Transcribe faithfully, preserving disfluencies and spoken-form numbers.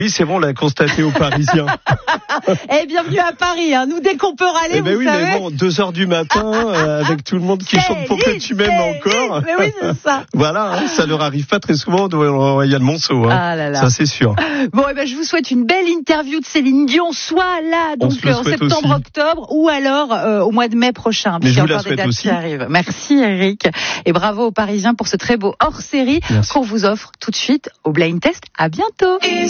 Oui, c'est bon, on l'a constaté aux Parisiens. Eh, bienvenue à Paris, hein. Nous, dès qu'on peut râler, eh ben vous oui, savez. Mais bon, deux heures du matin, euh, avec tout le monde qui chante pour que tu m'aimes encore. Mais oui, c'est ça. Voilà, hein, ça leur arrive pas très souvent de Yann Monceau, hein. Ah là là. Ça c'est sûr. Bon, eh ben, je vous souhaite une belle interview de Céline Dion, soit là, donc en septembre, octobre, ou alors euh, au mois de mai prochain. Mais je vous la encore souhaite des dates aussi. Qui arrivent. Merci Eric, et bravo aux Parisiens pour ce très beau hors-série qu'on vous offre tout de suite au Blind Test. À bientôt.